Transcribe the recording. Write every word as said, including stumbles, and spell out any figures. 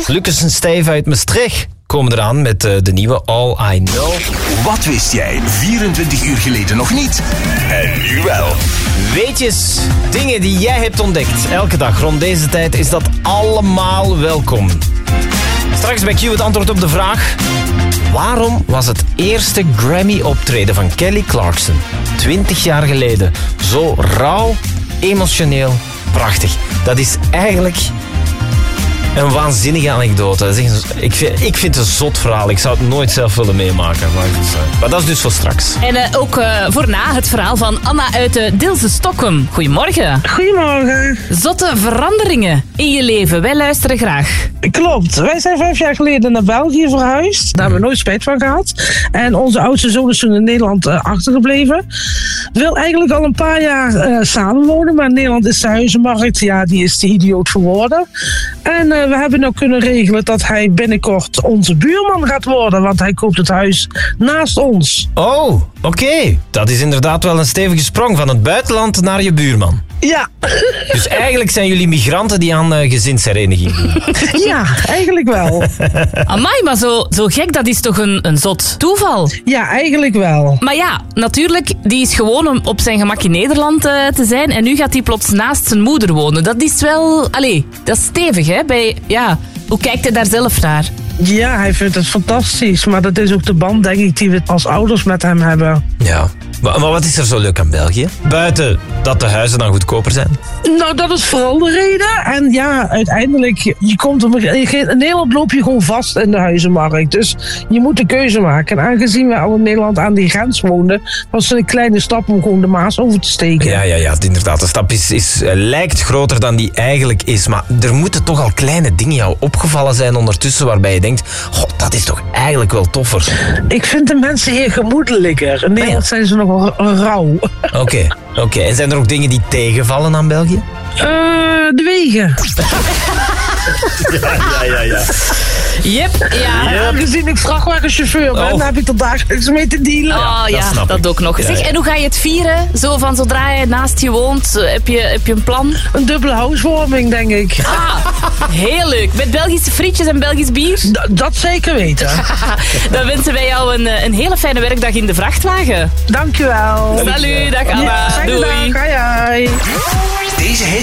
Lucas en Steve uit Maastricht komen eraan met uh, de nieuwe All I Know. Wat wist jij vierentwintig uur geleden nog niet? En nu wel. Weetjes, dingen die jij hebt ontdekt. Elke dag rond deze tijd is dat allemaal welkom. Straks bij Q het antwoord op de vraag: waarom was het eerste Grammy-optreden van Kelly Clarkson twintig jaar geleden zo rauw, emotioneel, prachtig? Dat is eigenlijk een waanzinnige anekdote. Ik vind, ik vind het een zot verhaal. Ik zou het nooit zelf willen meemaken. Maar, maar dat is dus voor straks. En uh, ook uh, voor na het verhaal van Anna uit uh, Dilse Stockholm. Goedemorgen. Goedemorgen. Zotte veranderingen in je leven. Wij luisteren graag. Klopt. Wij zijn vijf jaar geleden naar België verhuisd. Daar hebben we nooit spijt van gehad. En onze oudste zoon is toen in Nederland uh, achtergebleven. Wil eigenlijk al een paar jaar uh, samenwonen. Maar in Nederland is de huizenmarkt, ja, die is te idioot geworden. En uh, we hebben ook kunnen regelen dat hij binnenkort onze buurman gaat worden. Want hij koopt het huis naast ons. Oh, oké. Okay. Dat is inderdaad wel een stevige sprong van het buitenland naar je buurman. Ja. Dus eigenlijk zijn jullie migranten die aan uh, gezinshereniging doen. Ja, eigenlijk wel. Amai, maar zo, zo gek, dat is toch een, een zot toeval? Ja, eigenlijk wel. Maar ja, natuurlijk, die is gewoon om op zijn gemak in Nederland uh, te zijn. En nu gaat hij plots naast zijn moeder wonen. Dat is wel... Allee, dat is stevig, hè? Bij, ja, hoe kijkt hij daar zelf naar? Ja, hij vindt het fantastisch. Maar dat is ook de band, denk ik, die we als ouders met hem hebben. Ja. Maar, maar wat is er zo leuk aan België? Buiten dat de huizen dan goedkoper zijn? Nou, dat is vooral de reden. En ja, uiteindelijk, je komt op, in Nederland loop je gewoon vast in de huizenmarkt. Dus je moet een keuze maken. En aangezien we al in Nederland aan die grens woonden, was het een kleine stap om gewoon de Maas over te steken. Ja, ja, ja, inderdaad. De stap is, is, uh, lijkt groter dan die eigenlijk is. Maar er moeten toch al kleine dingen jou opgevallen zijn ondertussen waarbij je denkt, god, dat is toch eigenlijk wel toffer. Ik vind de mensen hier gemoedelijker. In Nederland zijn ze nog rauw. Oké, okay, oké. Okay. En zijn er ook dingen die tegenvallen aan België? Uh, de wegen. ja, ja, ja, ja. Yep, ja. Yep. Aangezien ik vrachtwagenchauffeur ben, oh. heb ik er dagelijks mee te dealen. Oh ja, dat, dat ook nog. Ja, zeg, ja. En hoe ga je het vieren? Zo van zodra je naast je woont, heb je, heb je een plan? Een dubbele housewarming, denk ik. Ah, heel leuk. Met Belgische frietjes en Belgisch bier? D- dat zeker weten. Dan wensen wij jou een, een hele fijne werkdag in de vrachtwagen. Dankjewel. Salut, dag Anna. Ja, doei. Dag, hoi, hoi. Deze hit